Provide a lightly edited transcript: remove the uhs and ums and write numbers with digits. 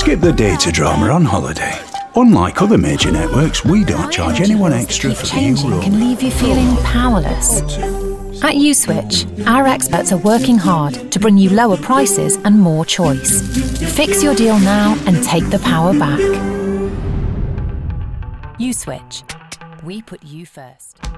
Skip the data drama on holiday. Unlike other major networks, we don't charge anyone extra for the new Changing roaming. can leave you feeling powerless. At USwitch, our experts are working hard to bring you lower prices and more choice. Fix your deal now and take the power back. USwitch. We put you first.